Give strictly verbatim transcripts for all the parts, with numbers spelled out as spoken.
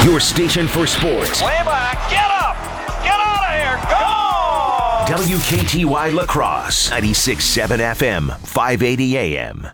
Your station for sports. Way back. Get up. Get out of here. Go! W K T Y La Crosse, ninety-six point seven F M, five eighty A M.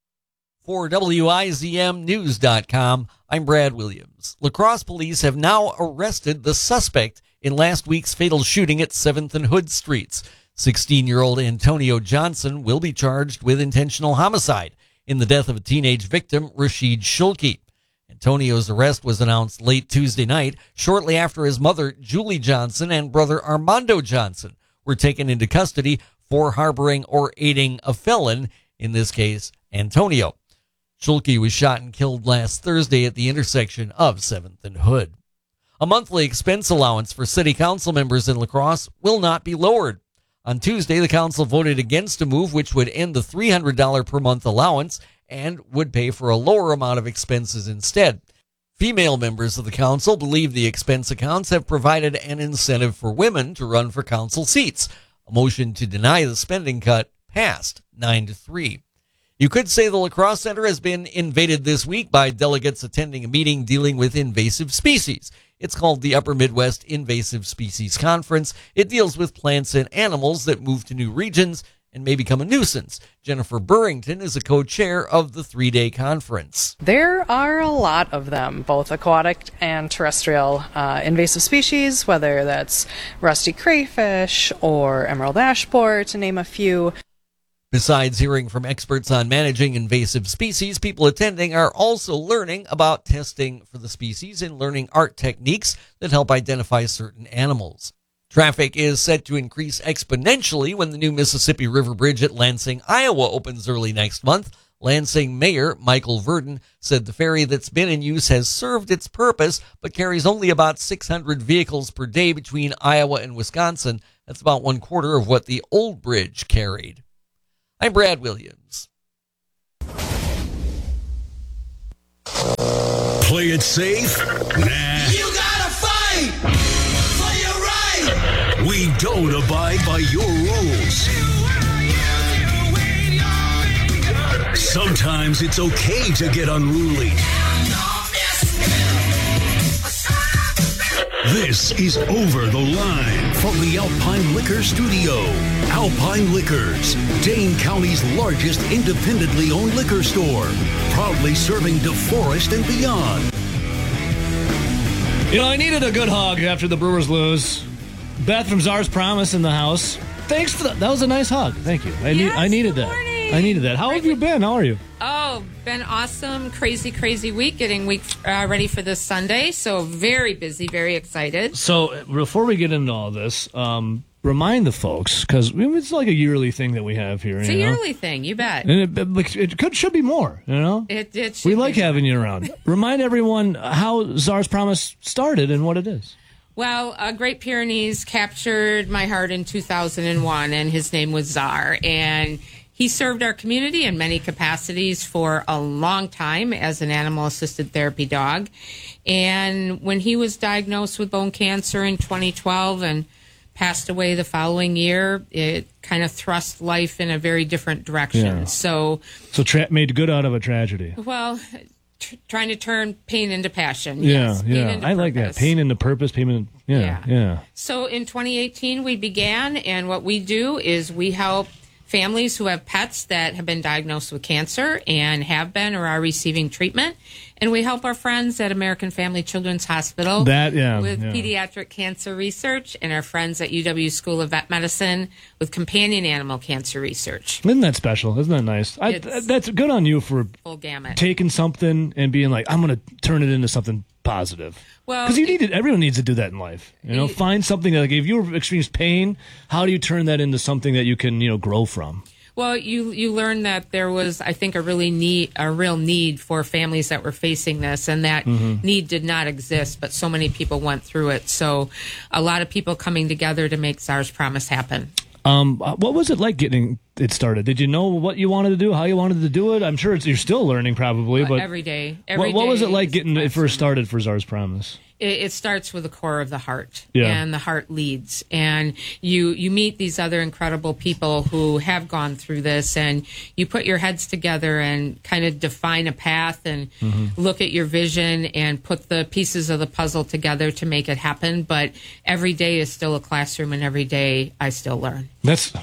For W I Z M News dot com, I'm Brad Williams. La Crosse police have now arrested the suspect in last week's fatal shooting at seventh and Hood Streets. sixteen-year-old Antonio Johnson will be charged with intentional homicide in the death of a teenage victim, Rashid Shulky. Antonio's arrest was announced late Tuesday night, shortly after his mother, Julie Johnson, and brother Armando Johnson were taken into custody for harboring or aiding a felon, in this case, Antonio. Shulky was shot and killed last Thursday at the intersection of seventh and Hood. A monthly expense allowance for city council members in La Crosse will not be lowered. On Tuesday, the council voted against a move which would end the three hundred dollars per month allowance and would pay for a lower amount of expenses instead. Female members of the council believe the expense accounts have provided an incentive for women to run for council seats. A motion to deny the spending cut passed nine to three. You could say the La Crosse Center has been invaded this week by delegates attending a meeting dealing with invasive species. It's called the Upper Midwest Invasive Species Conference. It deals with plants and animals that move to new regions and may become a nuisance. Jennifer Burrington is a co-chair of the three-day conference. There are a lot of them, both aquatic and terrestrial uh, invasive species, whether that's rusty crayfish or emerald ash borer, to name a few. Besides hearing from experts on managing invasive species, people attending are also learning about testing for the species and learning art techniques that help identify certain animals. Traffic is set to increase exponentially when the new Mississippi River Bridge at Lansing, Iowa opens early next month. Lansing Mayor Michael Verdon said the ferry that's been in use has served its purpose, but carries only about six hundred vehicles per day between Iowa and Wisconsin. That's about one quarter of what the old bridge carried. I'm Brad Williams. Play it safe? Nah. You gotta fight for your right. We don't abide by your rules. Sometimes it's okay to get unruly. This is Over the Line from the Alpine Liquor Studio. Alpine Liquors, Dane County's largest independently owned liquor store, proudly serving DeForest and beyond. You know, I needed a good hug after the Brewers lose. Beth from Czar's Promise in the house. Thanks for that. That was a nice hug. Thank you. I, yes, need, I needed that. Morning. I needed that. How Great have you been? How are you? Oh, been awesome. Crazy, crazy week. Getting week uh, ready for this Sunday. So very busy, very excited. So before we get into all this, um, remind the folks, because it's like a yearly thing that we have here. It's you a know? yearly thing. You bet. And it, it could should be more, you know? It, it we like having you around. Remind everyone how Czar's Promise started and what it is. Well, uh, Great Pyrenees captured my heart in two thousand one, and his name was Czar. And he served our community in many capacities for a long time as an animal-assisted therapy dog. And when he was diagnosed with bone cancer in twenty twelve and passed away the following year, it kind of thrust life in a very different direction. Yeah. So, so tra- made good out of a tragedy. Well, tr- trying to turn pain into passion. Yeah, yes, yeah. into I like that. Pain into purpose. Pain into, yeah, yeah, yeah. So in twenty eighteen, we began, and what we do is we help families who have pets that have been diagnosed with cancer and have been or are receiving treatment. And we help our friends at American Family Children's Hospital that, yeah, with yeah. pediatric cancer research, and our friends at U W School of Vet Medicine with companion animal cancer research. Isn't that special? Isn't that nice? I, that's good on you for full gamut. Taking something and being like, I'm going to turn it into something positive. Well, because you need it. Everyone needs to do that in life. You know, it, find something that, like, if you experienced pain, how do you turn that into something that you can, you know, grow from? Well, you you learn that there was, I think, a really need, a real need for families that were facing this, and that mm-hmm. need did not exist, but so many people went through it. So, a lot of people coming together to make Czar's Promise happen. Um, what was it like getting it started? Did you know what you wanted to do, how you wanted to do it? I'm sure it's, you're still learning probably, but every day. Every what, what day was it like is getting a it first started for Czar's Promise? It, it starts with the core of the heart, Yeah. and the heart leads. And you you meet these other incredible people who have gone through this, and you put your heads together and kind of define a path and Mm-hmm. look at your vision and put the pieces of the puzzle together to make it happen. But every day is still a classroom, and every day I still learn. That's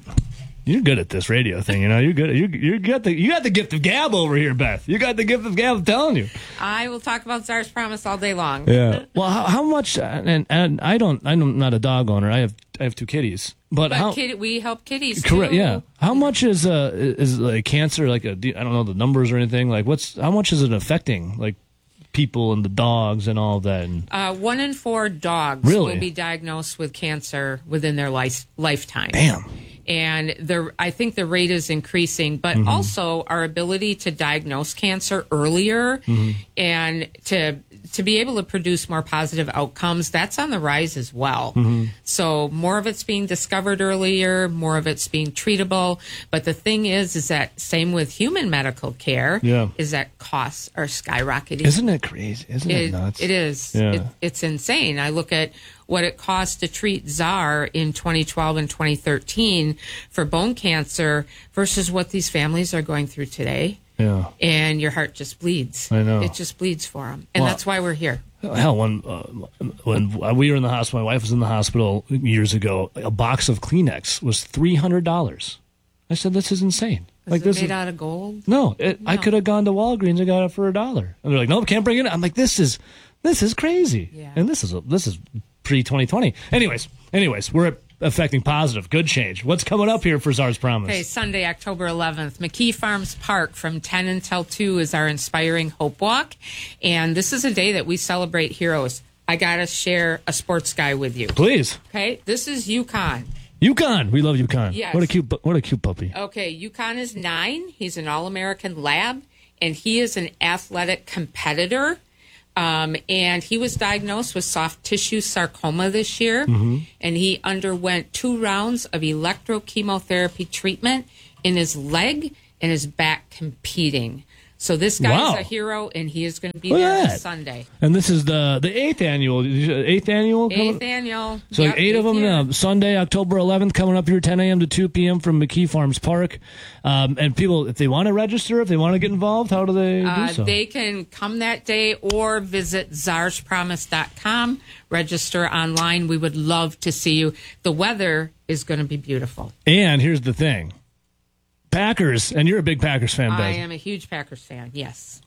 you're good at this radio thing, you know. You're good. You you got the you got the gift of gab over here, Beth. You got the gift of gab. I'm telling you. I will talk about Czar's Promise all day long. Yeah. Well, how, how much? And and I don't. I'm not a dog owner. I have I have two kitties. But, But how? kid, we help kitties. Correct. too. Yeah. How much is uh is like cancer like a I don't know the numbers or anything like what's how much is it affecting like people and the dogs and all of that? And, Uh, one in four dogs Really? will be diagnosed with cancer within their life, lifetime. damn. And the, I think the rate is increasing, but Mm-hmm. also our ability to diagnose cancer earlier Mm-hmm. and to to be able to produce more positive outcomes, that's on the rise as well. Mm-hmm. So more of it's being discovered earlier, more of it's being treatable. But the thing is, is that same with human medical care, Yeah. is that costs are skyrocketing. Isn't it crazy? Isn't it, It, nuts? it is. Yeah. It, it's insane. I look at what it cost to treat Czar in twenty twelve and twenty thirteen for bone cancer versus what these families are going through today. Yeah. And your heart just bleeds. I know. It just bleeds for them. And Well, that's why we're here. Hell, when uh, when we were in the hospital, my wife was in the hospital years ago. A box of Kleenex was three hundred dollars. I said, "This is insane." Is like it this made is, out of gold? no, it, I No. could have gone to Walgreens and got it for a dollar. And they're like, "Nope, can't bring it." I'm like, "This is this is crazy." Yeah. And this is a, this is pre twenty twenty. Anyways, anyways, we're affecting positive, good change. What's coming up here for Czar's Promise? Okay, Sunday, October eleventh, McKee Farms Park from ten until two is our Inspiring Hope Walk. And this is a day that we celebrate heroes. I got to share a sports guy with you. Please, Okay, this is Yukon. Yukon. We love Yukon. Yes. What a cute, what a cute puppy. Okay, Yukon is nine. He's an All-American lab, and he is an athletic competitor. Um, and he was diagnosed with soft tissue sarcoma this year, Mm-hmm. and he underwent two rounds of electrochemotherapy treatment in his leg and his back competing. So this guy Wow. is a hero, and he is going to be Look at there that. this Sunday. And this is the the eighth annual, eighth annual. Eighth annual. So Yep, eight of eighth them year. uh, Sunday, October eleventh, coming up here, ten a.m. to two p.m. from McKee Farms Park. Um, and people, if they want to register, if they want to get involved, how do they Uh, do so? They can come that day or visit czars promise dot com, register online. We would love to see you. The weather is going to be beautiful. And here's the thing, Packers, and you're a big Packers fan, I Beth. am a huge Packers fan, yes.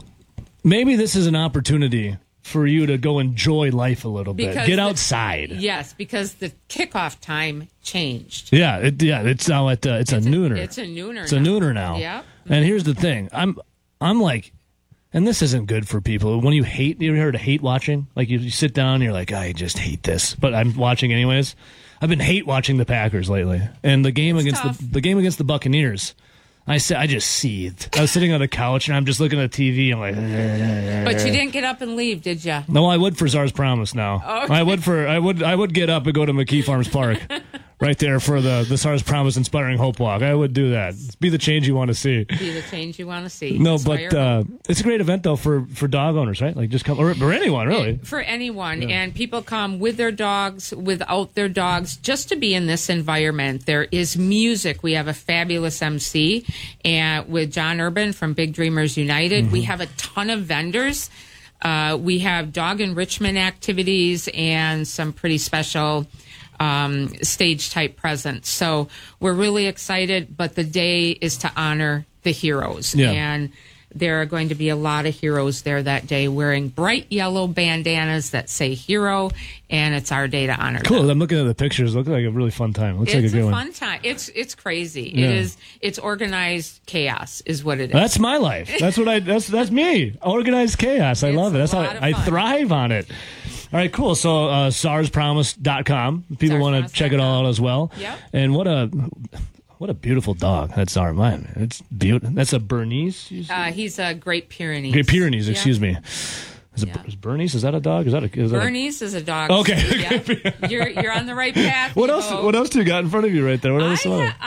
Maybe this is an opportunity for you to go enjoy life a little bit. Because Get the- outside. Yes, because the kickoff time changed. Yeah, it, yeah. It's now at uh, it's, It's a a- nooner. it's a nooner It's a now. nooner now. Yep. And here's the thing, I'm I'm like, and this isn't good for people. When you hate, you ever heard of hate watching? Like you, you sit down, and you're like, I just hate this, but I'm watching anyways. I've been hate watching the Packers lately, and the game It's against tough. the the game against the Buccaneers. I said, I just seethed. I was sitting on the couch and I'm just looking at the T V. I'm like, But you didn't get up and leave, did you? no, I would for Czar's Promise now. Okay. I would for I would I would get up and go to McKee Farms Park, right there for the the Czar's Promise Inspiring Hope Walk. I would do that. Be the change you want to see. Be the change you want to see. No, Inspire but uh, it's a great event though for, for dog owners, right? Like just come or, or anyone really. For anyone. And people come with their dogs, without their dogs, just to be in this environment. There is music. We have a fabulous M C and with John Urban from Big Dreamers United. We have a ton of vendors. Uh, we have dog enrichment activities and some pretty special um, stage type presents. So we're really excited, but the day is to honor the heroes. Yeah. And there are going to be a lot of heroes there that day wearing bright yellow bandanas that say hero, and it's our day to honor Cool. them. I'm looking at the pictures. It looks like a really fun time. Looks It's like a good a one. fun time. It's it's crazy. Yeah. It is. It's organized chaos, is what it is. That's my life. That's what I. That's that's me. Organized chaos. I It's love it. a That's how lot of I, I fun. thrive on it. All right, cool. So uh, czars promise dot com. People czars want to promise check it dot com. all out as well. Yep. And what a what a beautiful dog. That's our man. It's beautiful. That's a Bernese. you said? Uh, he's a Great Pyrenees. Great Pyrenees. Yeah. Excuse me. Is, it, Yeah. is Bernese? Is that a dog? Is that a? Is that a Bernese is a dog. Okay. Yeah. You're you're on the right path. what else? Evo. What else do you got in front of you right there? What I, else? ha- I have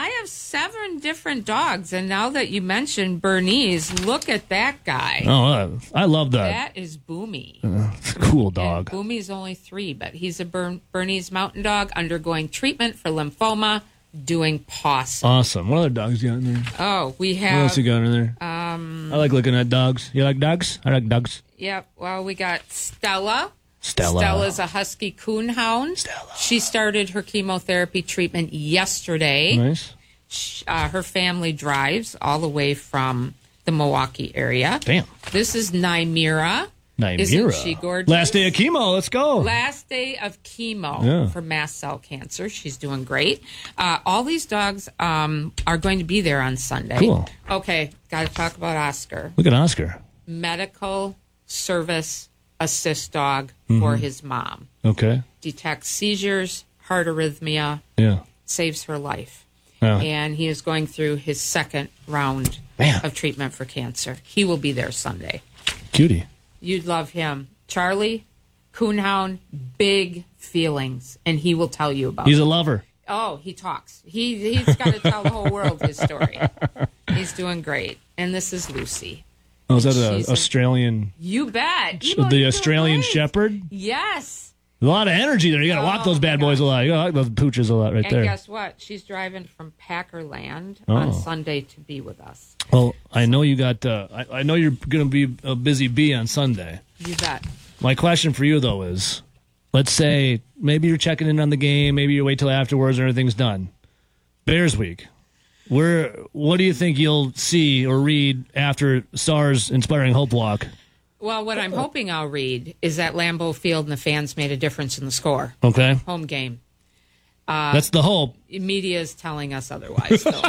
seven different dogs. And now that you mentioned Bernese, look at that guy. Oh, uh, I love that. That is Boomy. Uh, it's a cool dog. And Boomy's only three, but he's a Bern- Bernese mountain dog undergoing treatment for lymphoma, doing pawsome. Awesome. What other dogs you got in there? Oh, we What have. else you got in there? Um, I like looking at dogs. You like dogs? I like dogs. Yep. Well, we got Stella. Stella. Stella's a husky coonhound. Stella. She started her chemotherapy treatment yesterday. Nice. She, uh, her family drives all the way from the Milwaukee area. Damn. This is Nymira. Nymira. Isn't she gorgeous? Last day of chemo. Let's go. Last day of chemo Yeah. for mast cell cancer. She's doing great. Uh, all these dogs um, are going to be there on Sunday. Cool. Okay, got to talk about Oscar. Look at Oscar. Medical service assist dog Mm-hmm. for his mom. Okay. Detects seizures, heart arrhythmia, Yeah. saves her life. Yeah. And he is going through his second round Man. of treatment for cancer. He will be there Sunday. Cutie. You'd love him. Charlie, coonhound, big feelings, and he will tell you about He's it. a lover. Oh, he talks. He, he's got to tell the whole world his story. He's doing great. And this is Lucy. Oh, is that She's an a- Australian, You bet. You the know, you're Australian right. Shepherd? Yes. A lot of energy there. You got to walk Oh, those bad my boys a gosh. lot. You got to walk those pooches a lot right And there. guess what? She's driving from Packerland Oh. on Sunday to be with us. Well, I know you got. Uh, I, I know you're going to be a busy bee on Sunday. You bet. My question for you though is, let's say maybe you're checking in on the game. Maybe you wait till afterwards and everything's done. Bears week. Where? What do you think you'll see or read after Stars Inspiring Hope Walk? Well, what I'm hoping I'll read is that Lambeau Field and the fans made a difference in the score. Okay, Home game. that's the hope. Media is telling us otherwise. So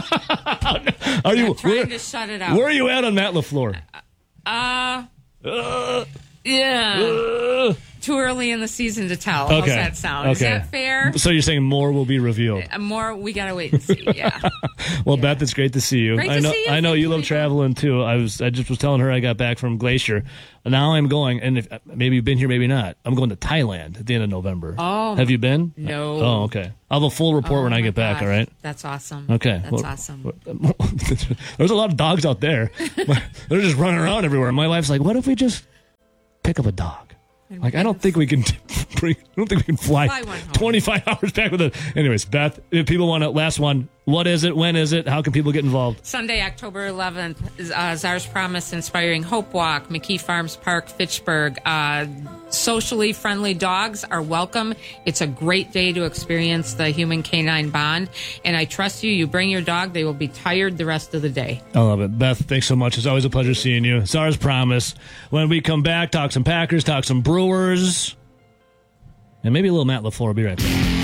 Are you I'm trying where, to shut it out. where are you at on Matt LaFleur? Uh, Uh, yeah. uh, Too early in the season to tell. How's Okay. that sound? Is Okay. that fair? So you're saying more will be revealed? Uh, More, we got to wait and see. Yeah. Well, Beth, it's great to see you. Great I to know, see you. I know Thank you you, love Rico. traveling too. I was, I just was telling her I got back from Glacier. Now I'm going, and if maybe you've been here, maybe not. I'm going to Thailand at the end of November. Oh, have you been? no. Oh, okay. I'll have a full report Oh, when I my get back. gosh. All right. That's awesome. Okay. That's Well, awesome. There's a lot of dogs out there. They're just running around everywhere. My wife's like, "What if we just pick up a dog?" And Like, we I don't can think we can bring. I don't think we can fly, Fly one home. twenty-five hours back with it. Anyways, Beth, if people want to, last one. What is it? When is it? How can people get involved? Sunday, October eleventh, is uh, Czar's Promise Inspiring Hope Walk, McKee Farms Park, Fitchburg. Uh, socially friendly dogs are welcome. It's a great day to experience the human canine bond. And I trust you. You bring your dog, they will be tired the rest of the day. I love it. Beth, thanks so much. It's always a pleasure seeing you. Czar's Promise. When we come back, talk some Packers, talk some Brewers, and maybe a little Matt LaFleur. We'll be right back.